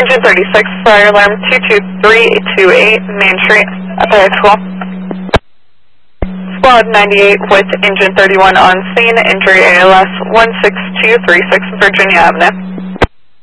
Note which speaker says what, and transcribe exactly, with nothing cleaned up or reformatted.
Speaker 1: Engine thirty-six, fire alarm two two three two eight, Main Street at the high school. Squad ninety-eight with Engine thirty-one on scene, injury A L S one six two three six, Virginia Avenue.